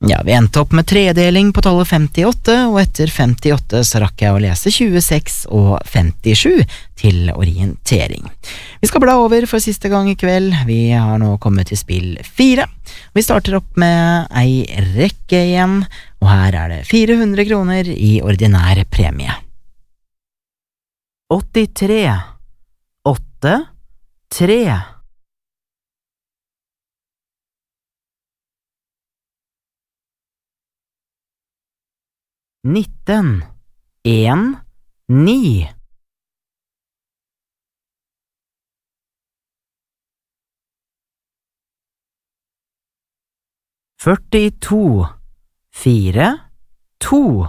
Ja, vi endte opp med tredeling på tallet 58, og etter 58 så rakk jeg å lese 26 og 57 til orientering. Vi skal bla over for siste gang i kveld. Vi har nå kommet til spill 4. Vi starter opp med ei rekke igjen, og her er det 400 kroner i ordinær premie. 83, 8, 3. 19, 1, 9. 42, 4, 2.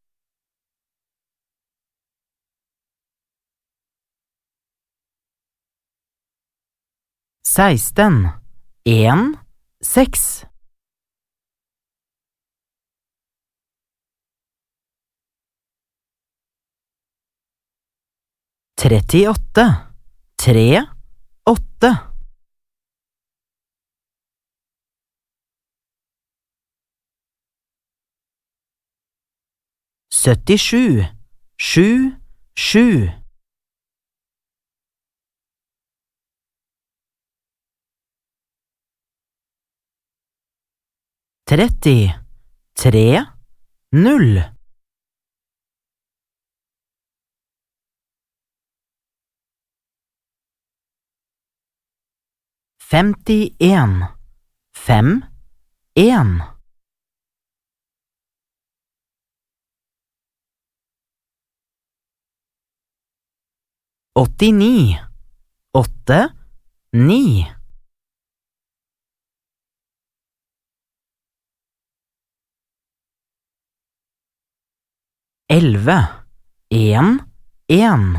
16, 1, 6. 38, 3, 8. 77, 7, 7. 30, 3, 0. 51, 5, 1. 89, 8, 9. 11, 1, 1.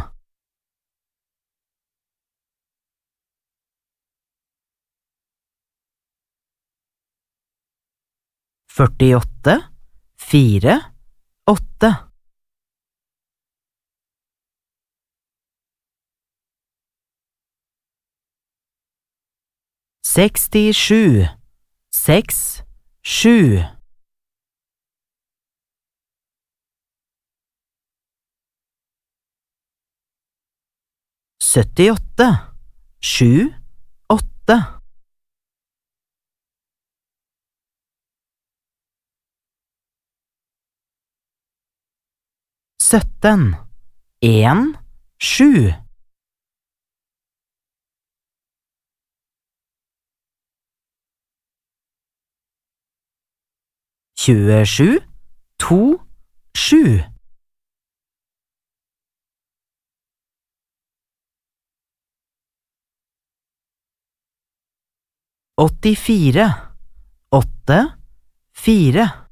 48, 4, 8. 67, 6, 7. 78, 7, 8. 17, 1, 7. 27, 2, 7. 84, 8, 4.